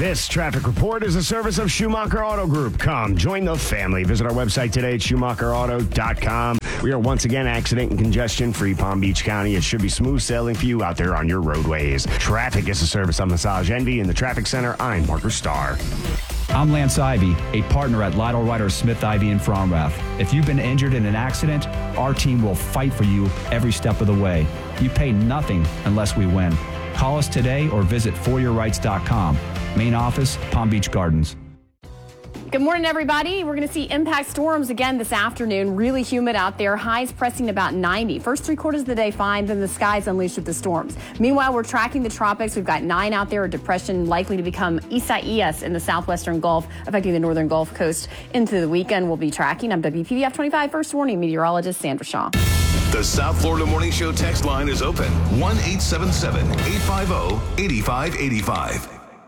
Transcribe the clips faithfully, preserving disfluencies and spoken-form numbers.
This traffic report is a service of Schumacher Auto Group. Come, join the family. Visit our website today at schumacher auto dot com. We are once again accident and congestion-free Palm Beach County. It should be smooth sailing for you out there on your roadways. Traffic is a service of Massage Envy in the Traffic Center. I'm Parker Starr. I'm Lance Ivy, a partner at Lytle Ryder Smith Ivy in Fromrath. If you've been injured in an accident, our team will fight for you every step of the way. You pay nothing unless we win. Call us today or visit for your rights dot com. Main office, Palm Beach Gardens. Good morning, everybody. We're going to see impact storms again this afternoon. Really humid out there. Highs pressing about ninety. First three quarters of the day fine, then the skies unleashed with the storms. Meanwhile, we're tracking the tropics. We've got nine out there. A depression likely to become Isaias in the southwestern Gulf, affecting the northern Gulf Coast into the weekend. We'll be tracking. I'm W P V F twenty-five First Warning meteorologist Sandra Shaw. The South Florida Morning Show text line is open. one eight seven seven, eight five zero, eight five eight five.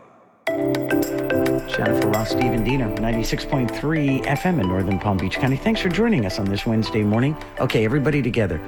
Jennifer Ross, Stephen Diener, ninety-six point three F M in Northern Palm Beach County. Thanks for joining us on this Wednesday morning. Okay, everybody together.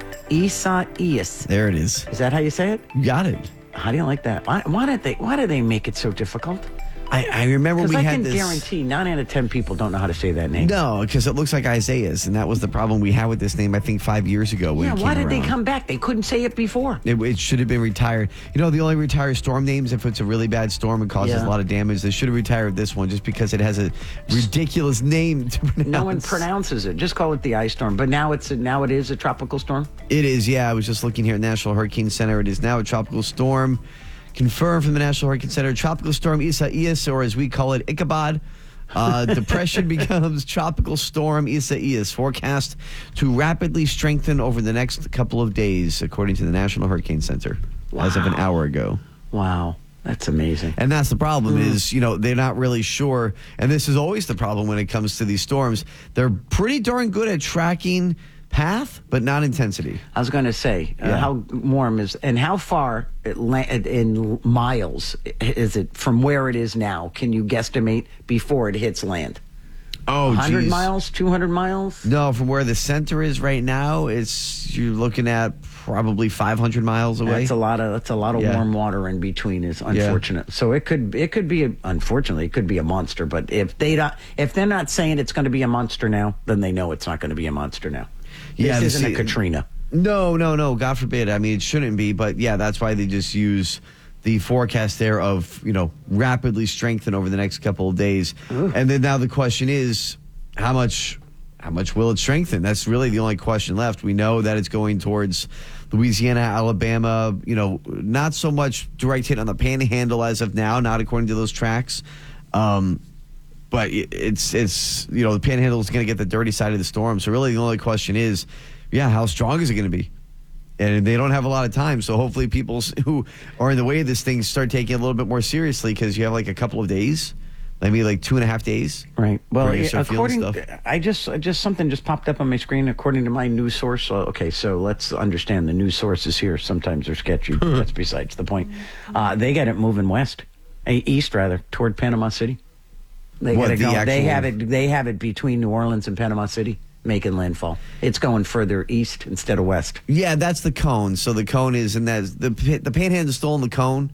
Isaias. There it is. Is that how you say it? You got it. How do you like that? Why, why did they? Why do they make it so difficult? I, I remember we I had can this. guarantee nine out of ten people don't know how to say that name. No, because it looks like Isaiah's, and that was the problem we had with this name. I think five years ago. When Yeah, it why came did around. they come back? They couldn't say it before. It, it should have been retired. You know, the only retired storm names if it's a really bad storm and causes Yeah. a lot of damage. They should have retired this one just because it has a ridiculous name to pronounce. No one pronounces it. Just call it the ice storm. But now it's a, now it is a tropical storm. It is, yeah. I was just looking here at National Hurricane Center. It is now a tropical storm. Confirmed from the National Hurricane Center. Tropical storm Isaias, or as we call it, Ichabod. Uh, depression becomes tropical storm Isaias. Forecast to rapidly strengthen over the next couple of days, according to the National Hurricane Center, wow. as of an hour ago. Wow. That's amazing. And that's the problem mm. is, you know, they're not really sure. And this is always the problem when it comes to these storms. They're pretty darn good at tracking path, but not intensity. I was going to say, uh, Yeah. how warm is, and how far it la- in miles is it from where it is now? Can you guesstimate before it hits land? Oh, one hundred geez. miles, two hundred miles? No, from where the center is right now, it's you're looking at probably five hundred miles away. That's a lot of that's a lot of Yeah. warm water in between. Is unfortunate. So it could it could be a, unfortunately it could be a monster. But if they not if they're not saying it's going to be a monster now, then they know it's not going to be a monster now. Yeah, this the isn't sea- a Katrina. No, no, no. God forbid. I mean, it shouldn't be. But yeah, that's why they just use the forecast there of, you know, rapidly strengthen over the next couple of days. Ooh. And then now the question is, how much how much will it strengthen? That's really the only question left. We know that it's going towards Louisiana, Alabama, you know, not so much direct hit on the panhandle as of now, not according to those tracks. Um, but it- it's, it's you know, the panhandle is going to get the dirty side of the storm. So really the only question is, yeah, how strong is it going to be? And they don't have a lot of time. So hopefully people who are in the way of this thing start taking it a little bit more seriously because you have like a couple of days. Maybe like two and a half days. Right. Well, Where you yeah, start feeling according, stuff. I just, I just something just popped up on my screen. According to my news source, uh, okay, so let's understand the news sources here. Sometimes they're sketchy. But that's besides the point. Uh, they got it moving west, uh, east rather, toward Panama City. They What, got it the going. They actual- have it. They have it between New Orleans and Panama City, making landfall. It's going further east instead of west. Yeah, that's the cone. So the cone is in that the the panhandle is still in the cone.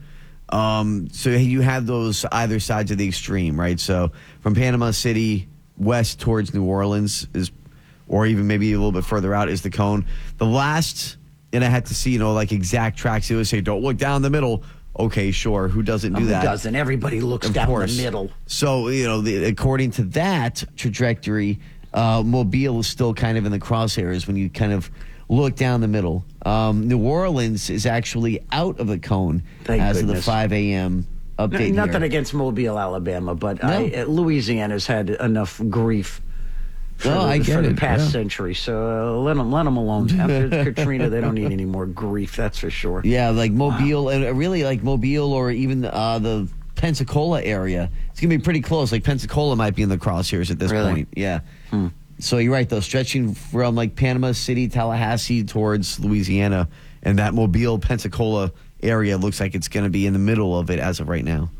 Um, so you have those either sides of the extreme, right? So from Panama City west towards New Orleans is, or even maybe a little bit further out is the cone. The last, and I had to see, you know, like exact tracks. It would say, don't look down the middle. Okay, sure. Who doesn't do Who that? doesn't? Everybody looks Of down course. the middle. So, you know, the, according to that trajectory, uh, Mobile is still kind of in the crosshairs when you kind of look down the middle. Um, New Orleans is actually out of the cone Thank as of goodness. the five a.m. update N- Nothing here. against Mobile, Alabama, but No. I, uh, Louisiana's had enough grief for, Oh, the, I get for the it, past yeah. century. So uh, let them let them alone. After Katrina, they don't need any more grief. That's for sure. Yeah, like Mobile, and really like Mobile or even uh, the Pensacola area. It's going to be pretty close. Like Pensacola might be in the crosshairs at this Really? point. Yeah. Hmm. So you're right, though, stretching from like Panama City, Tallahassee towards Louisiana, and that Mobile, Pensacola area looks like it's going to be in the middle of it as of right now.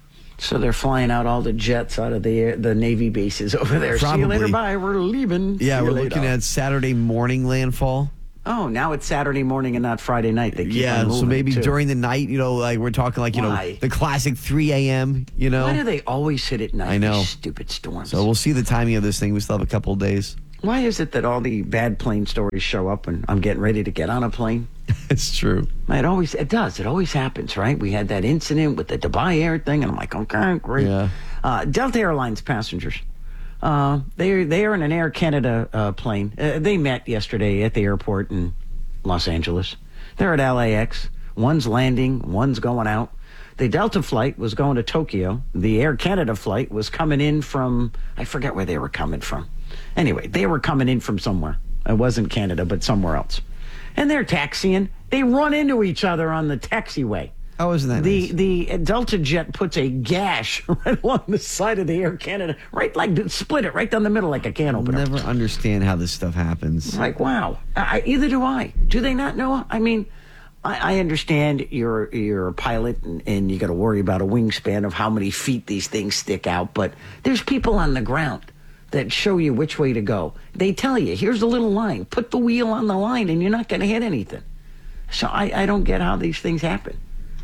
So they're flying out all the jets out of the air, the Navy bases over there. See you later. Probably. Bye. We're leaving. Yeah, See we're you looking later. at Saturday morning landfall. Oh, now it's Saturday morning and not Friday night. They keep Yeah, on moving so maybe it, too. during the night, you know, like we're talking like, you Why? know, the classic three a.m., you know? Why do they always hit at night? I know. These stupid storms. So we'll see the timing of this thing. We still have a couple of days. Why is it that all the bad plane stories show up when I'm getting ready to get on a plane? It's true. It always, it does. It always happens, right? We had that incident with the Dubai Air thing, and I'm like, okay, great. Yeah. Uh, Delta Airlines passengers. Uh, they they are in an Air Canada uh, plane. Uh, they met yesterday at the airport in Los Angeles. They're at L A X. One's landing, one's going out. The Delta flight was going to Tokyo. The Air Canada flight was coming in from, I forget where they were coming from. Anyway, they were coming in from somewhere. It wasn't Canada, but somewhere else. And they're taxiing. They run into each other on the taxiway. Oh, isn't that the nice? the Delta jet puts a gash right along the side of the Air Canada, right like split it right down the middle like a can I'll opener. never understand how this stuff happens. Like, wow. I, either do I. Do they not know? I mean, I, I understand you're you're a pilot and, and you got to worry about a wingspan of how many feet these things stick out, but there's people on the ground that show you which way to go. They tell you, here's a little line. Put the wheel on the line and you're not going to hit anything. So I, I don't get how these things happen.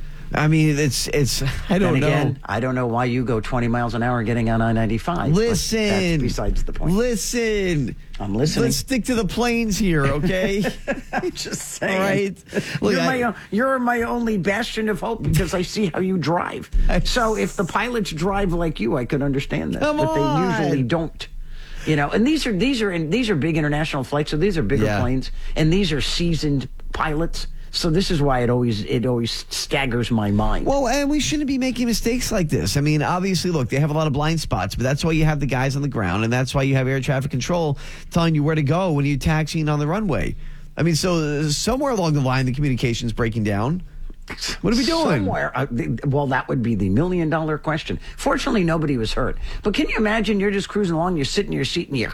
I mean, it's, it's, I don't and again, know. I don't know why you go twenty miles an hour getting on I ninety-five. Listen. That's besides the point. Listen. I'm listening. Let's stick to the planes here, okay? I'm just saying. All right. Look, you're, I- my, o- you're my only bastion of hope because I see how you drive. So if the pilots drive like you, I could understand that. Come but they on. usually don't. You know, and these are these are in, these are big international flights, so these are bigger Yeah. planes, and these are seasoned pilots. So this is why it always it always staggers my mind. Well, and we shouldn't be making mistakes like this. I mean, obviously, look, they have a lot of blind spots, but that's why you have the guys on the ground, and that's why you have air traffic control telling you where to go when you're taxiing on the runway. I mean, so uh, somewhere along the line, the communication's breaking down. What are we doing? Somewhere. Uh, th- well, that would be the million dollar question. Fortunately, nobody was hurt. But can you imagine you're just cruising along, you're sitting in your seat, and you're.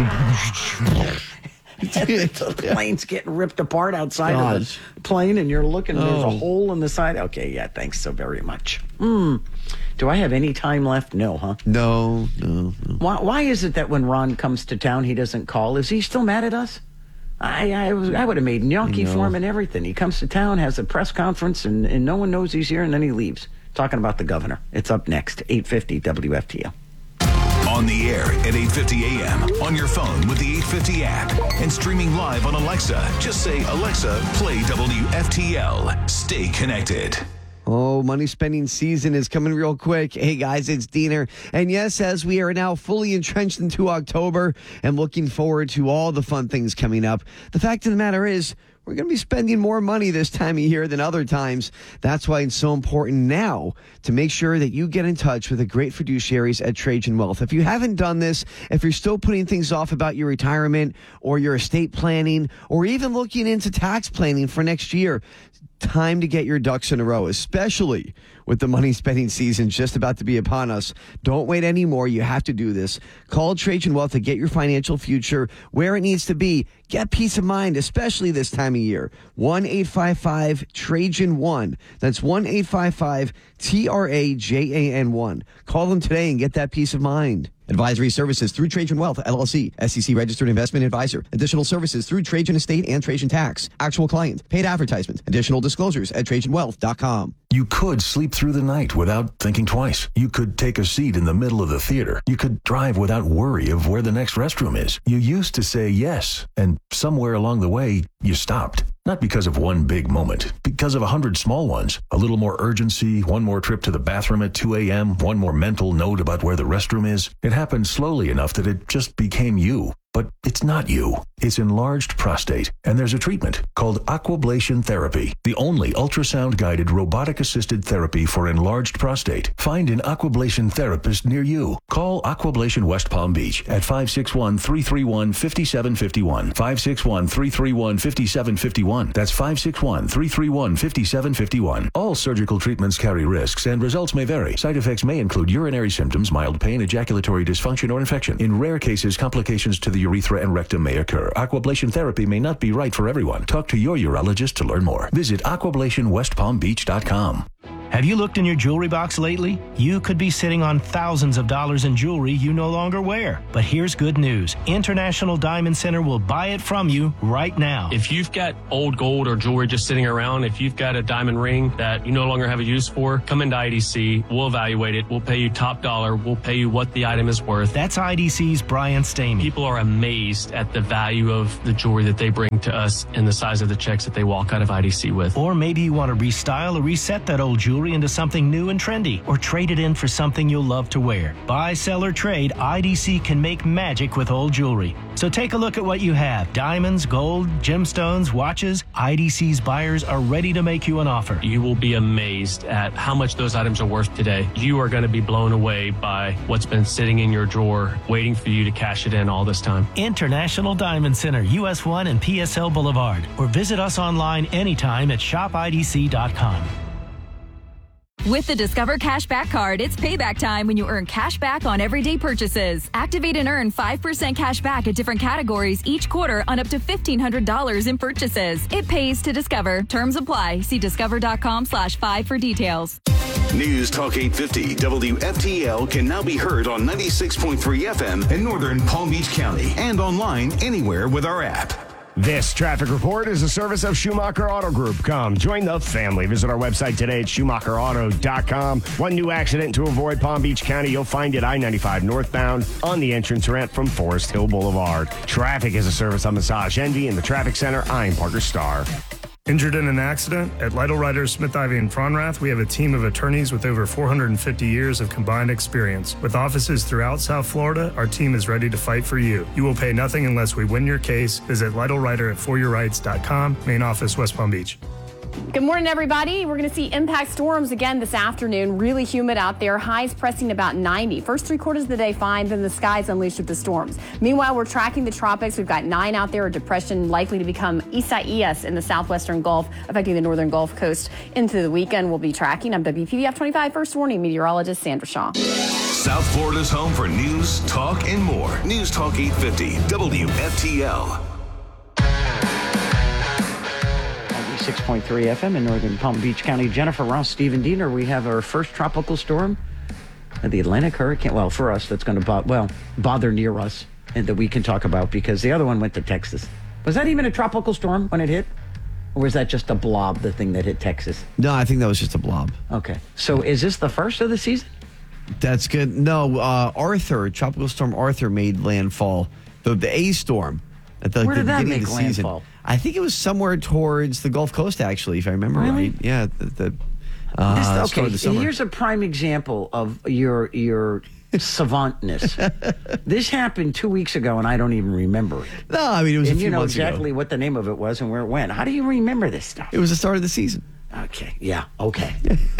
the plane's getting ripped apart outside Gosh. of the plane, and you're looking, there's a Oh. hole in the side. Okay, yeah, thanks so very much. Hmm. Do I have any time left? No, huh? No, no, no. Why, why is it that when Ron comes to town, he doesn't call? Is he still mad at us? I I, was, I would have made gnocchi for him and everything. He comes to town, has a press conference, and, and no one knows he's here, and then he leaves. Talking about the governor. It's up next, eight fifty W F T L. On the air at eight fifty a.m. On your phone with the eight fifty app. And streaming live on Alexa. Just say, Alexa, play W F T L. Stay connected. Oh, money spending season is coming real quick. Hey, guys, it's Diener. And yes, as we are now fully entrenched into October and looking forward to all the fun things coming up, the fact of the matter is, we're going to be spending more money this time of year than other times. That's why it's so important now to make sure that you get in touch with the great fiduciaries at Trajan Wealth. If you haven't done this, if you're still putting things off about your retirement or your estate planning or even looking into tax planning for next year, time to get your ducks in a row, especially with the money spending season just about to be upon us. Don't wait anymore. You have to do this. Call Trajan Wealth to get your financial future where it needs to be. Get peace of mind, especially this time of year. one eight five five Trajan one. That's one eight five five T R A J A N one. Call them today and get that peace of mind. Advisory services through Trajan Wealth, L L C, S E C registered investment advisor. Additional services through Trajan Estate and Trajan Tax. Actual client. Paid advertisement. Additional disclosures at Trajan Wealth dot com. You could sleep through the night without thinking twice. You could take a seat in the middle of the theater. You could drive without worry of where the next restroom is. You used to say yes, and somewhere along the way, you stopped. Not because of one big moment, because of a hundred small ones. A little more urgency, one more trip to the bathroom at two a.m., one more mental note about where the restroom is. It happened slowly enough that it just became you. But it's not you. It's enlarged prostate, and there's a treatment called aquablation therapy, the only ultrasound-guided robotic-assisted therapy for enlarged prostate. Find an aquablation therapist near you. Call Aquablation West Palm Beach at five six one, three three one, five seven five one, five six one, three three one, five seven five one. That's five six one, three three one, five seven five one. All surgical treatments carry risks, and results may vary. Side effects may include urinary symptoms, mild pain, ejaculatory dysfunction, or infection. In rare cases, complications to the urethra and rectum may occur. Aquablation therapy may not be right for everyone. Talk to your urologist to learn more. Visit aquablation west palm beach dot com. Have you looked in your jewelry box lately? You could be sitting on thousands of dollars in jewelry you no longer wear. But here's good news. International Diamond Center will buy it from you right now. If you've got old gold or jewelry just sitting around, if you've got a diamond ring that you no longer have a use for, come into I D C. We'll evaluate it. We'll pay you top dollar. We'll pay you what the item is worth. That's I D C's Brian Stamey. People are amazed at the value of the jewelry that they bring to us and the size of the checks that they walk out of I D C with. Or maybe you want to restyle or reset that old jewelry into something new and trendy, or trade it in for something you'll love to wear. Buy, sell, or trade, I D C can make magic with old jewelry. So take a look at what you have. Diamonds, gold, gemstones, watches. I D C's buyers are ready to make you an offer. You will be amazed at how much those items are worth today. You are going to be blown away by what's been sitting in your drawer, waiting for you to cash it in all this time. International Diamond Center, U S one and P S L Boulevard. Or visit us online anytime at shop I D C dot com. With the Discover Cashback Card, it's payback time when you earn cash back on everyday purchases. Activate and earn five percent cash back at different categories each quarter on up to fifteen hundred dollars in purchases. It pays to Discover. Terms apply. See discover.com slash five for details. News Talk eight fifty W F T L can now be heard on ninety-six point three F M in northern Palm Beach County and online anywhere with our app. This traffic report is a service of Schumacher Auto Group. Come join the family. Visit our website today at schumacher auto dot com. One new accident to avoid Palm Beach County. You'll find it I ninety-five northbound on the entrance ramp from Forest Hill Boulevard. Traffic is a service of Massage Envy in the Traffic Center. I'm Parker Starr. Injured in an accident? At Lytle Writers, Smith, Ivy, and Fronrath, we have a team of attorneys with over four hundred fifty years of combined experience. With offices throughout South Florida, our team is ready to fight for you. You will pay nothing unless we win your case. Visit Lytle Writer at for your rights dot com, main office, West Palm Beach. Good morning, everybody. We're going to see impact storms again this afternoon. Really humid out there. Highs pressing about ninety. First three quarters of the day fine, then the skies unleashed with the storms. Meanwhile, we're tracking the tropics. We've got nine out there. A depression likely to become Isaias in the southwestern Gulf, affecting the northern Gulf Coast into the weekend. We'll be tracking. I'm W P B F twenty-five First Warning Meteorologist Sandra Shaw. South Florida's home for news, talk, and more. News Talk eight fifty W F T L. six point three F M in northern Palm Beach County. Jennifer Ross, Stephen Diener. We have our first tropical storm, the Atlantic hurricane. Well, for us, that's going to bo- well bother near us, and that we can talk about because the other one went to Texas. Was that even a tropical storm when it hit, or was that just a blob? The thing that hit Texas? No, I think that was just a blob. Okay, so is this the first of the season? That's good. No, uh, Arthur, Tropical Storm Arthur made landfall. The the A storm at the, Where the did that beginning make of the season. landfall? I think it was somewhere towards the Gulf Coast, actually, if I remember Really? right. Yeah. The, the, uh, This- start of the okay, summer. here's a prime example of your your savantness. This happened two weeks ago, and I don't even remember it. No, I mean, it was and a few you know months exactly ago. what the name of it was and where it went. How do you remember this stuff? It was the start of the season. Okay, yeah, okay.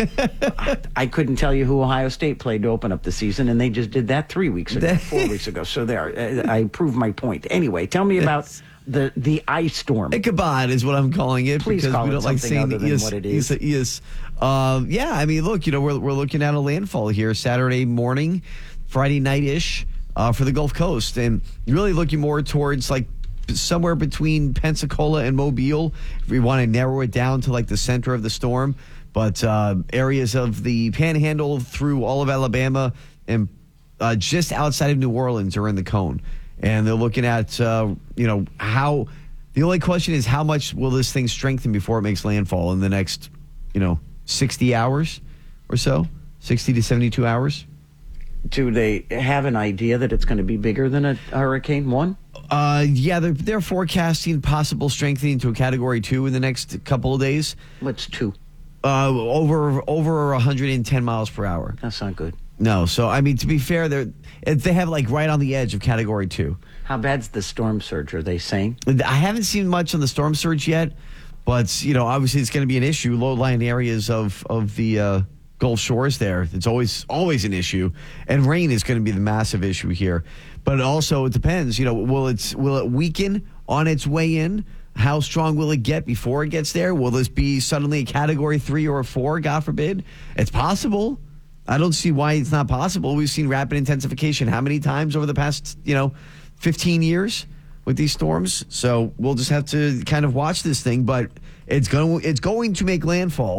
I couldn't tell you who Ohio State played to open up the season, and they just did that three weeks ago, four weeks ago. So there, I proved my point. Anyway, tell me about the the ice storm. Ichabod is what I'm calling it. Please because call we it don't like something saying other the than is, what it is. is, is. Um, yeah, I mean, look, you know, we're, we're looking at a landfall here Saturday morning, Friday night-ish uh, for the Gulf Coast, and really looking more towards like somewhere between Pensacola and Mobile, if we want to narrow it down to like the center of the storm. But uh, areas of the Panhandle through all of Alabama and uh, just outside of New Orleans are in the cone. And they're looking at, uh, you know, how the only question is how much will this thing strengthen before it makes landfall in the next, you know, sixty hours or so, sixty to seventy-two hours. Do they have an idea that it's going to be bigger than a Hurricane One? Uh, yeah, they're, they're forecasting possible strengthening to a Category Two in the next couple of days. What's two? Uh, over over one hundred ten miles per hour. That's not good. No, so I mean, to be fair, they're they have like right on the edge of Category Two. How bad's the storm surge? Are they saying? I haven't seen much on the storm surge yet, but you know, obviously it's going to be an issue. Low-lying areas of of the uh, Gulf Shores there, it's always always an issue, and rain is going to be the massive issue here. But also, it depends. You know, will it will it weaken on its way in? How strong will it get before it gets there? Will this be suddenly a Category Three or a Four? God forbid. It's possible. I don't see why it's not possible. We've seen rapid intensification how many times over the past, you know, fifteen years with these storms? So we'll just have to kind of watch this thing, but it's going it's going to make landfall.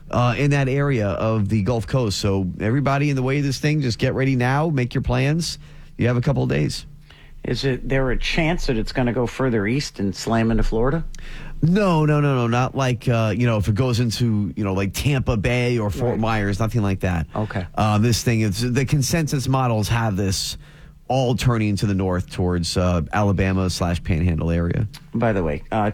uh, in that area of the Gulf Coast. So everybody in the way of this thing, just get ready now, make your plans. You have a couple of days. Is it there a chance that it's going to go further east and slam into Florida? No, no, no, no. Not like, uh, you know, if it goes into, you know, like Tampa Bay or Fort Right. Myers, nothing like that. Okay. Uh, this thing, is the consensus models have this all turning to the north towards uh, Alabama slash Panhandle area. By the way, uh,